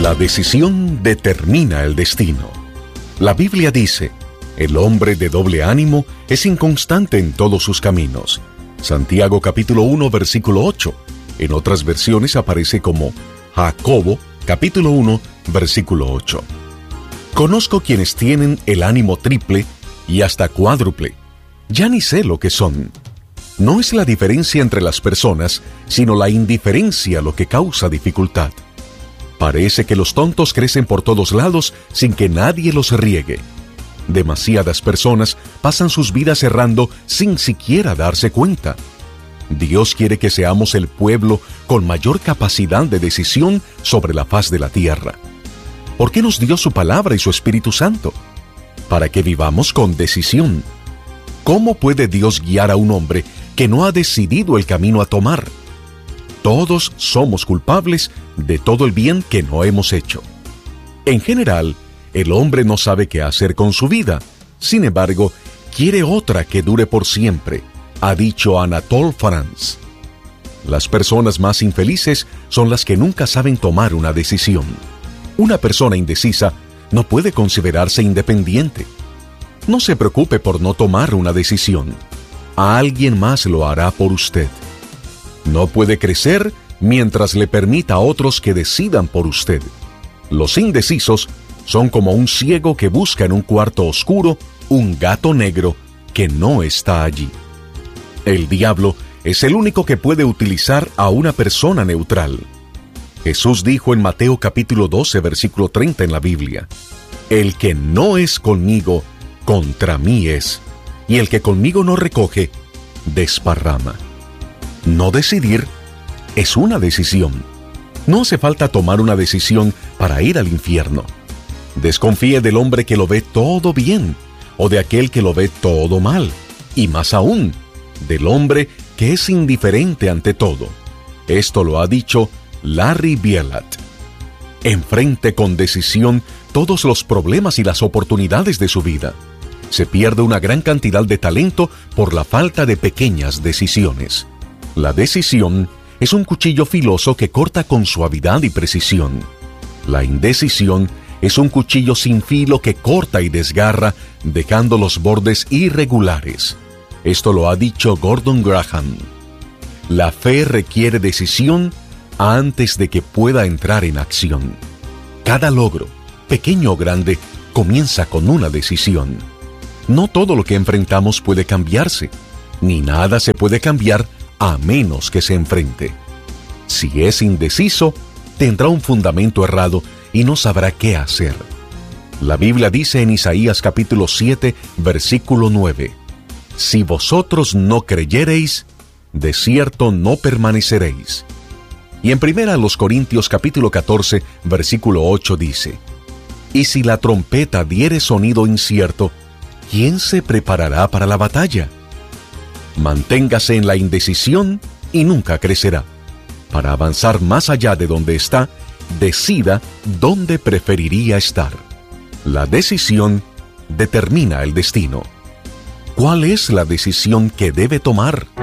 La decisión determina el destino. La Biblia dice, el hombre de doble ánimo es inconstante en todos sus caminos. Santiago capítulo 1, versículo 8. En otras versiones aparece como Jacobo capítulo 1, versículo 8. Conozco quienes tienen el ánimo triple y hasta cuádruple. Ya ni sé lo que son. No es la diferencia entre las personas, sino la indiferencia lo que causa dificultad. Parece que los tontos crecen por todos lados sin que nadie los riegue. Demasiadas personas pasan sus vidas errando sin siquiera darse cuenta. Dios quiere que seamos el pueblo con mayor capacidad de decisión sobre la faz de la tierra. ¿Por qué nos dio su palabra y su Espíritu Santo? Para que vivamos con decisión. ¿Cómo puede Dios guiar a un hombre que no ha decidido el camino a tomar? Todos somos culpables de todo el bien que no hemos hecho. En general, el hombre no sabe qué hacer con su vida. Sin embargo, quiere otra que dure por siempre, ha dicho Anatole France. Las personas más infelices son las que nunca saben tomar una decisión. Una persona indecisa no puede considerarse independiente. No se preocupe por no tomar una decisión. Alguien más lo hará por usted. No puede crecer mientras le permita a otros que decidan por usted. Los indecisos son como un ciego que busca en un cuarto oscuro un gato negro que no está allí. El diablo es el único que puede utilizar a una persona neutral. Jesús dijo en Mateo capítulo 12, versículo 30 en la Biblia, el que no es conmigo, contra mí es, y el que conmigo no recoge, desparrama. No decidir es una decisión. No hace falta tomar una decisión para ir al infierno. Desconfíe del hombre que lo ve todo bien, o de aquel que lo ve todo mal, y más aún, del hombre que es indiferente ante todo. Esto lo ha dicho Larry Bielat. Enfrente con decisión todos los problemas y las oportunidades de su vida. Se pierde una gran cantidad de talento por la falta de pequeñas decisiones. La decisión es un cuchillo filoso que corta con suavidad y precisión. La indecisión es un cuchillo sin filo que corta y desgarra, dejando los bordes irregulares. Esto lo ha dicho Gordon Graham. La fe requiere decisión antes de que pueda entrar en acción. Cada logro, pequeño o grande, comienza con una decisión. No todo lo que enfrentamos puede cambiarse, ni nada se puede cambiar a menos que se enfrente. Si es indeciso, tendrá un fundamento errado y no sabrá qué hacer. La Biblia dice en Isaías capítulo 7, versículo 9, si vosotros no creyereis, de cierto no permaneceréis. Y en 1 Corintios capítulo 14, versículo 8 dice, y si la trompeta diere sonido incierto, ¿quién se preparará para la batalla? Manténgase en la indecisión y nunca crecerá. Para avanzar más allá de donde está, decida dónde preferiría estar. La decisión determina el destino. ¿Cuál es la decisión que debe tomar?